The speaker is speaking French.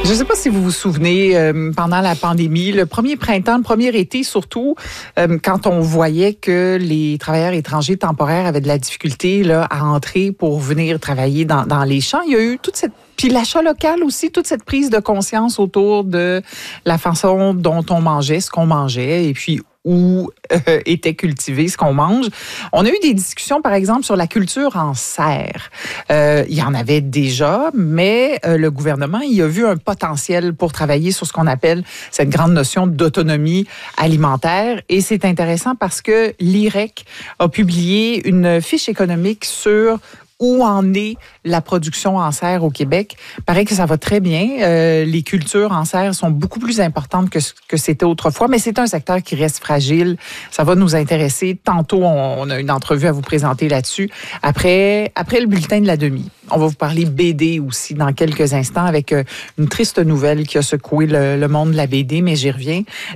Je ne sais pas si vous vous souvenez, pendant la pandémie, le premier printemps, le premier été surtout, quand on voyait que les travailleurs étrangers temporaires avaient de la difficulté là, à entrer pour venir travailler dans les champs, il y a eu toute cette... Puis l'achat local aussi, toute cette prise de conscience autour de la façon dont on mangeait, ce qu'on mangeait, et puis où était cultivé ce qu'on mange. On a eu des discussions, par exemple, sur la culture en serre. Il y en avait déjà, mais le gouvernement y a vu un potentiel pour travailler sur ce qu'on appelle cette grande notion d'autonomie alimentaire. Et c'est intéressant parce que l'IREC a publié une fiche économique sur où en est la production en serre au Québec. Paraît que ça va très bien. Les cultures en serre sont beaucoup plus importantes que c'était autrefois, mais c'est un secteur qui reste fragile. Ça va nous intéresser. Tantôt, on a une entrevue à vous présenter là-dessus. Après le bulletin de la demi, on va vous parler BD aussi dans quelques instants avec une triste nouvelle qui a secoué le monde de la BD, mais j'y reviens.